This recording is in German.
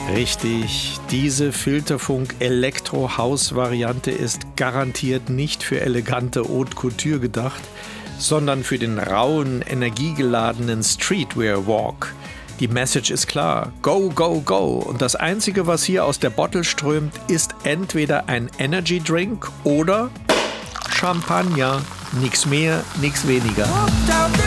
Richtig, diese Filterfunk-Elektro-House-Variante ist garantiert nicht für elegante Haute Couture gedacht, sondern für den rauen, energiegeladenen Streetwear-Walk. Die Message ist klar, go, go, go. Und das Einzige, was hier aus der Bottle strömt, ist entweder ein Energy Drink oder Champagner. Nix mehr, nix weniger.